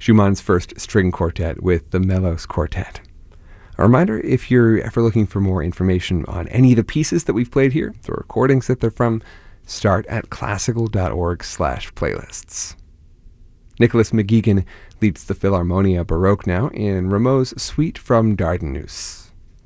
Schumann's first string quartet with the Melos Quartet. A reminder, if you're ever looking for more information on any of the pieces that we've played here, the recordings that they're from, start at classical.org/playlists. Nicholas McGeegan leads the Philharmonia Baroque now in Rameau's Suite from Dardanus.